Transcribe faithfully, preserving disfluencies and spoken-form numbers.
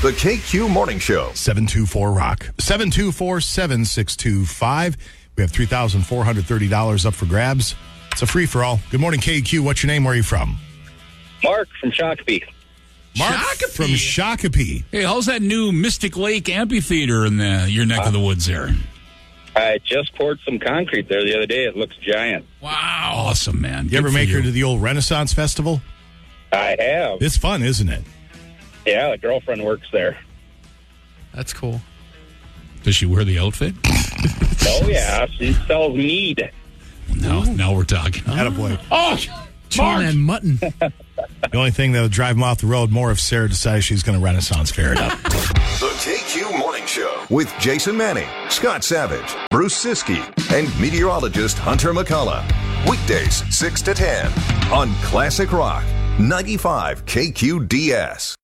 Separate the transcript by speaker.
Speaker 1: The K Q Morning Show.
Speaker 2: seven two four rock. seven two four, seven six two five. We have three thousand four hundred thirty dollars up for grabs. It's a free-for-all. Good morning, K Q. What's your name? Where are you from?
Speaker 3: Mark from Shakopee.
Speaker 2: Mark
Speaker 4: Shakopee.
Speaker 2: from Shakopee.
Speaker 4: Hey, how's that new Mystic Lake amphitheater in the, your neck uh, of the woods there?
Speaker 3: I just poured some concrete there the other day. It looks giant.
Speaker 4: Wow. Awesome, man.
Speaker 2: You
Speaker 4: Good
Speaker 2: ever
Speaker 4: for
Speaker 2: make
Speaker 4: you.
Speaker 2: her to the old Renaissance Festival?
Speaker 3: I have.
Speaker 2: It's fun, isn't it?
Speaker 3: Yeah, the girlfriend works there.
Speaker 5: That's cool.
Speaker 4: Does she wear the outfit?
Speaker 3: Oh, yeah. She sells mead.
Speaker 4: Now, now we're talking.
Speaker 2: Attaboy.
Speaker 4: Oh,
Speaker 5: Chewing and mutton.
Speaker 2: The only thing that will drive him off the road more if Sarah decides she's going to Renaissance fair it up.
Speaker 1: The K Q Morning Show with Jason Manning, Scott Savage, Bruce Siskey, and meteorologist Hunter McCullough. Weekdays six to ten on Classic Rock ninety-five K Q D S.